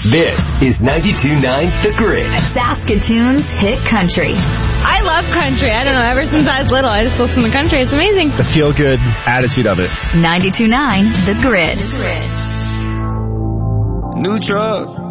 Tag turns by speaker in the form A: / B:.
A: This is 92.9 The Grid.
B: Saskatoon's hit country.
C: I love country. I don't know. Ever since I was little, I just listen to country. It's amazing.
D: The feel-good attitude of it.
B: 92.9 The Grid.
E: New truck.